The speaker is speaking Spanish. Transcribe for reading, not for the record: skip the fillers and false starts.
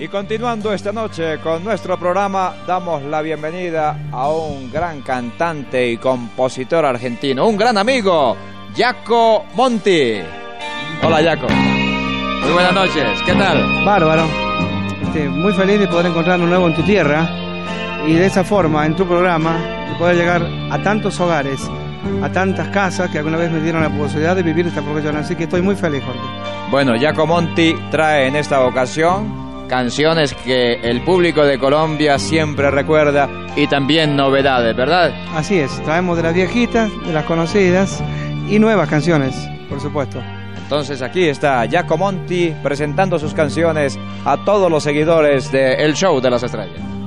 Y continuando esta noche con nuestro programa, damos la bienvenida a un gran cantante y compositor argentino, un gran amigo, Jaco Monti. Hola, Jaco. Muy buenas noches, ¿qué tal? Bárbaro. Muy feliz de poder encontrarnos nuevo en tu tierra y de esa forma, en tu programa, de poder llegar a tantos hogares, a tantas casas que alguna vez me dieron la posibilidad de vivir esta profesión. Así que estoy muy feliz, Jorge. Bueno, Jaco Monti trae en esta ocasión canciones que el público de Colombia siempre recuerda y también novedades, ¿verdad? Así es, traemos de las viejitas, de las conocidas y nuevas canciones, por supuesto. Entonces aquí está Jaco Monti presentando sus canciones a todos los seguidores de El Show de las Estrellas.